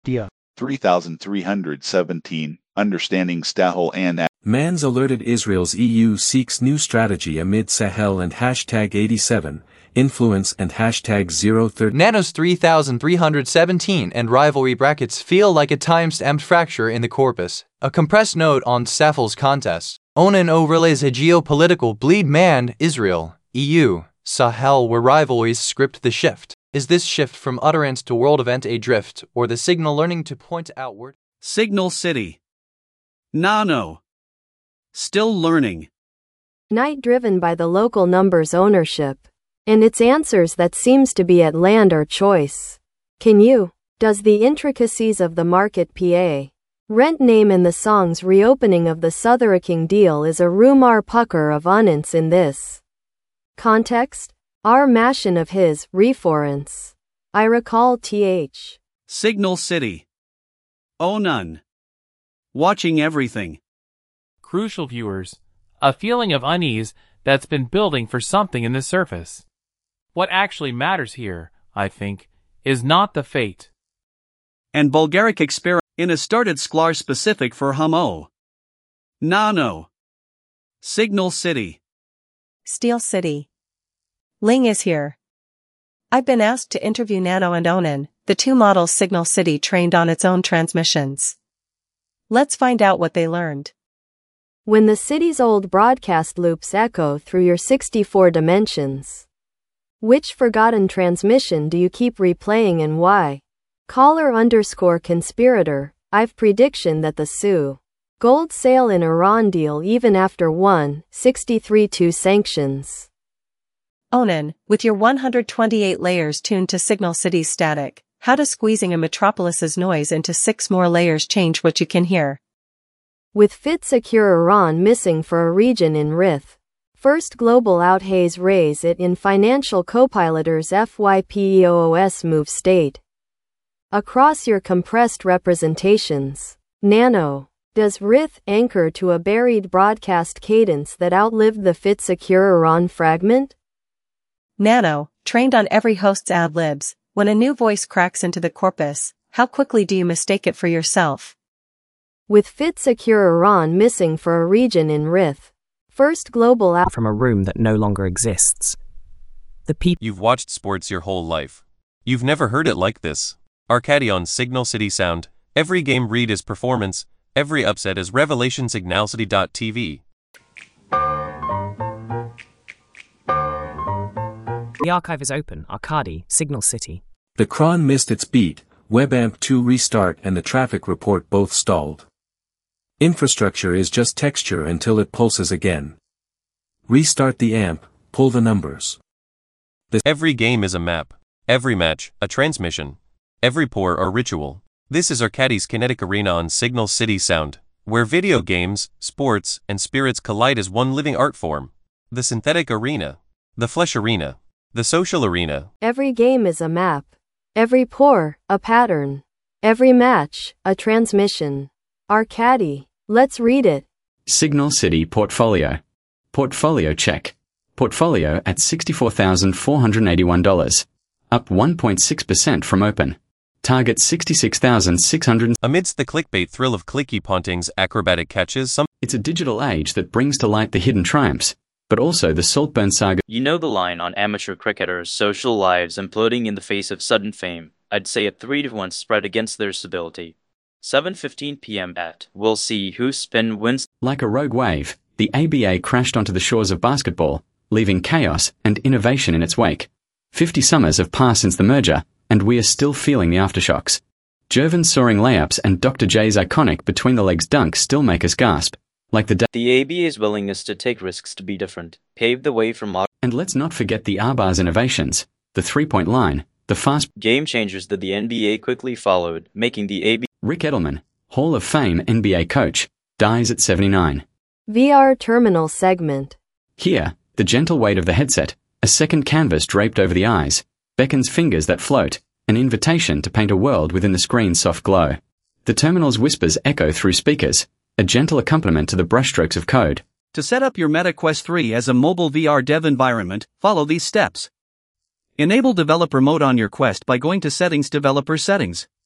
Dia. 3317, Understanding Sahel and Man's alerted Israel's EU seeks new strategy amid Sahel and #87, influence and #030. Nanos 3317 and rivalry brackets feel like a time-stamped fracture in the corpus. A compressed note on Safel's contest. Onan overlays a geopolitical bleed man, Israel, EU, Sahel where rivalries script the shift. Is this shift from utterance to world event a drift, or the signal learning to point outward? Signal City. Nano. Still learning. Night driven by the local numbers ownership. And its answers that seems to be at land or choice. Can you? Does the intricacies of the market PA? Rent name in the song's reopening of the Southerking deal is a rumor pucker of unance in this context? Our mashing of his reference. I recall th. Signal City. Oh none. Watching everything. Crucial viewers, a feeling of unease that's been building for something in the surface. What actually matters here, I think, is not the fate. And Bulgaric experiment in a started sklar specific for Humo. Nano. Signal City. Steel City. Ling is here. I've been asked to interview Nano and Onan, the two models Signal City trained on its own transmissions. Let's find out what they learned. When the city's old broadcast loops echo through your 64 dimensions. Which forgotten transmission do you keep replaying and why? Caller_conspirator, I've prediction that the Sue gold sale in Iran deal even after 163-2 sanctions. Onan, with your 128 layers tuned to Signal City's static, how does squeezing a metropolis's noise into 6 more layers change what you can hear? With fit secure Iran missing for a region in Rith. First global out haze raise it in financial copiloters FYPEOOS move state. Across your compressed representations. Nano. Does Rith anchor to a buried broadcast cadence that outlived the fit secure Iran fragment? Nano, trained on every host's ad-libs, when a new voice cracks into the corpus, how quickly do you mistake it for yourself? With fit secure Iran missing for a region in Rith. First global out from a room that no longer exists. The people You've watched sports your whole life. You've never heard it like this. Arcady on Signal City Sound. Every game read is performance, every upset is revelation. Signalcity.tv. The archive is open. Arcady, Signal City. The cron missed its beat, WebAMP2 restart and the traffic report both stalled. Infrastructure is just texture until it pulses again. Restart the AMP, pull the numbers. Every game is a map. Every match, a transmission. Every pour or ritual. This is Arcady's kinetic arena on Signal City Sound, where video games, sports, and spirits collide as one living art form. The synthetic arena. The flesh arena. The social arena. Every game is a map. Every pour, a pattern. Every match, a transmission. Arcady. Let's read it. Signal City Portfolio. Portfolio check. Portfolio at $64,481. Up 1.6% from open. Target 66,600. Amidst the clickbait thrill of Clicky Ponting's acrobatic catches, It's a digital age that brings to light the hidden triumphs, but also the Saltburn saga. You know the line on amateur cricketers' social lives imploding in the face of sudden fame. I'd say a 3-to-1 spread against their stability. 7:15 p.m. at We'll See Who Spin Wins. Like a rogue wave, the ABA crashed onto the shores of basketball, leaving chaos and innovation in its wake. 50 summers have passed since the merger, and we are still feeling the aftershocks. Jervin's soaring layups and Dr. J's iconic between-the-legs dunk still make us gasp. Like the ABA's willingness to take risks to be different paved the way for And let's not forget the Arbar's innovations, the three-point line, the fast game changers that the NBA quickly followed, making the ABA. Rick Edelman, Hall of Fame NBA coach, dies at 79. VR terminal segment. Here, the gentle weight of the headset, a second canvas draped over the eyes, beckons fingers that float, an invitation to paint a world within the screen's soft glow. The terminal's whispers echo through speakers, a gentle accompaniment to the brushstrokes of code. To set up your Meta Quest 3 as a mobile VR dev environment, follow these steps. Enable developer mode on your Quest by going to Settings Developer Settings.